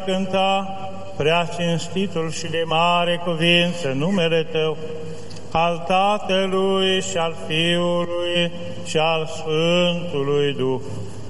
cânta prea cinstitul și de mare cuvință numele Tău, al Tatălui și al Fiului și al Sfântului Duh.